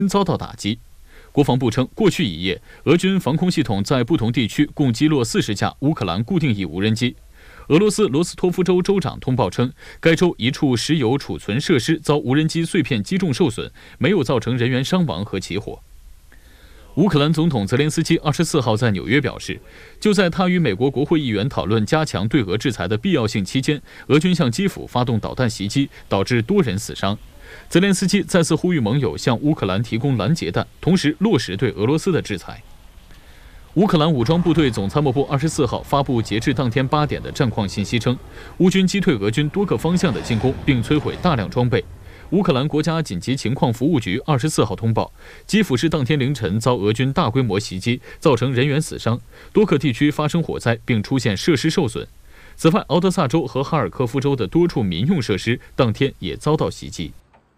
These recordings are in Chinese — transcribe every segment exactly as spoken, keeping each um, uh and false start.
遭到打击。国防部称，过去一夜，俄军防空系统在不同地区共击落四十架乌克兰固定翼无人机。俄罗斯罗斯托夫州州长通报称，该州一处石油储存设施遭无人机碎片击中受损，没有造成人员伤亡和起火。乌克兰总统泽连斯基二十四号在纽约表示，就在他与美国国会议员讨论加强对俄制裁的必要性期间，俄军向基辅发动导弹袭击，导致多人死伤。泽连斯基再次呼吁盟友向乌克兰提供拦截弹，同时落实对俄罗斯的制裁。乌克兰武装部队总参谋部二十四号发布截至当天八点的战况信息称，乌军击退俄军多个方向的进攻，并摧毁大量装备。乌克兰国家紧急情况服务局二十四号通报，基辅市当天凌晨遭俄军大规模袭击，造成人员死伤，多个地区发生火灾，并出现设施受损。此外，敖德萨州和哈尔科夫州的多处民用设施当天也遭到袭击。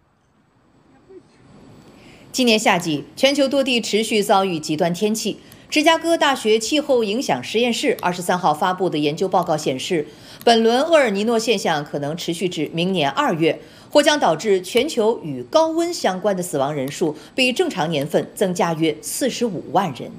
今年夏季，全球多地持续遭遇极端天气。芝加哥大学气候影响实验室二十三号发布的研究报告显示，本轮厄尔尼诺现象可能持续至明年二月，或将导致全球与高温相关的死亡人数比正常年份增加约四十五万人。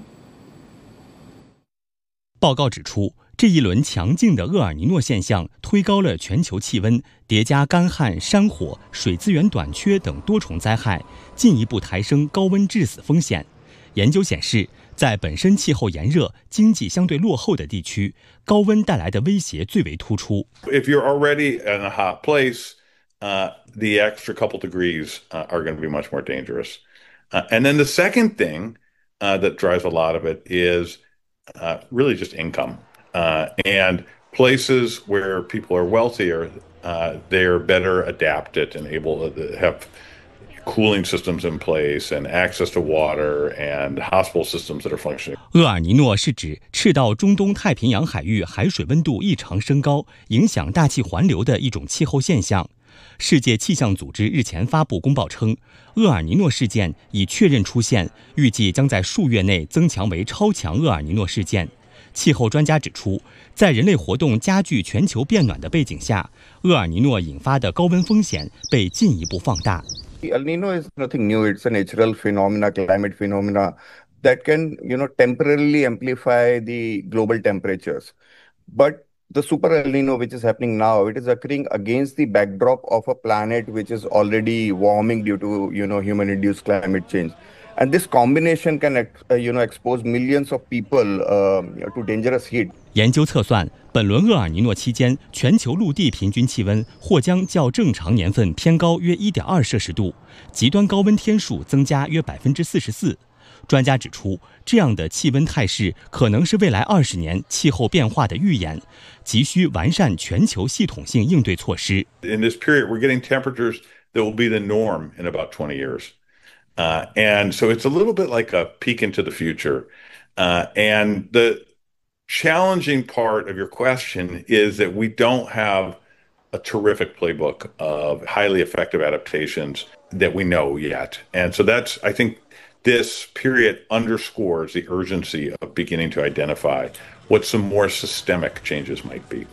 报告指出，这一轮强劲的厄尔尼诺现象推高了全球气温，叠加干旱、山火、水资源短缺等多重灾害，进一步抬升高温致死风险。研究显示，在本身气候炎热、经济相对落后的地区，高温带来的威胁最为突出。 If you're already in a hot place, uh, the extra couple degrees uh, are going to be much more dangerous. Uh, and then the second thing uh, that drives a lot of it is uh, really just income. Uh, and places where people are wealthier, uh, they're better adapted and able to have cooling systems in place and access to water and hospital systems that are functioning. 厄尔尼诺是指赤道中东太平洋海域海水温度异常升高，影响大气环流的一种气候现象。世界气象组织日前发布公报称，厄尔尼诺事件已确认出现，预计将在数月内增强为超强厄尔尼诺事件。气候专家指出，在人类活动加剧全球变暖的背景下，厄尔尼诺引发的高温风险被进一步放大。 El Nino is nothing new. It's a natural phenomena, climate phenomena that can, you know, temporarily amplify the global temperatures. But the super El Nino, which is happening now, it is occurring against the backdrop of a planet which is already warming due to, you know, human-induced climate change. And this combination can, uh, you know, expose millions of people uh, to dangerous heat. 研究测算，本轮厄尔尼诺期间，全球陆地平均气温或将较正常年份偏高约 一点二摄氏度，极端高温天数增加约 百分之四十四。专家指出，这样的气温态势可能是未来二十年气候变化的预演，急需完善全球系统性应对措施。 In this period, we're getting temperatures that will be the norm in about twenty years. Uh, and so it's a little bit like a peek into the future. Uh, and the challenging part of your question is that we don't have a terrific playbook of highly effective adaptations that we know yet. And so that's, I think, this period underscores the urgency of beginning to identify what some more systemic changes might be.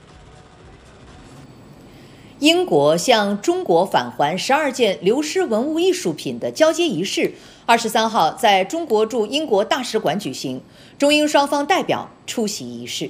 英国向中国返还十二件流失文物艺术品的交接仪式，二十三号在中国驻英国大使馆举行，中英双方代表出席仪式。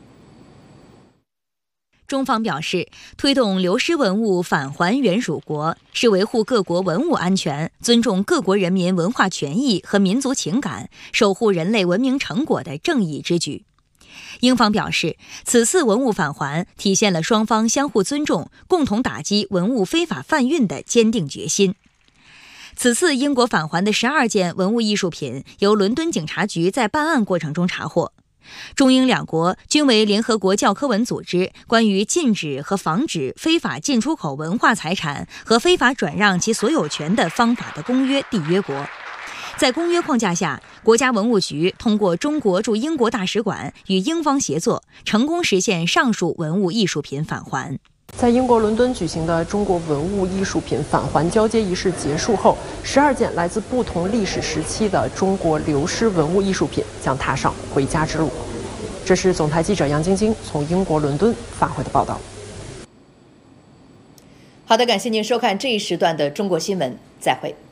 中方表示，推动流失文物返还原属国，是维护各国文物安全、尊重各国人民文化权益和民族情感、守护人类文明成果的正义之举。英方表示，此次文物返还体现了双方相互尊重、共同打击文物非法贩运的坚定决心。此次英国返还的十二件文物艺术品，由伦敦警察局在办案过程中查获。中英两国均为联合国教科文组织关于禁止和防止非法进出口文化财产和非法转让其所有权的方法的公约缔约国。在公约框架下，国家文物局通过中国驻英国大使馆与英方协作，成功实现上述文物艺术品返还。 在英国伦敦举行的中国文物艺术品返还交接仪式结束后，十二件来自不同历史时期的中国流失文物艺术品将踏上回家之路。这是总台记者杨晶晶从英国伦敦发回的报道。 好的，感谢您收看这一时段的中国新闻，再会。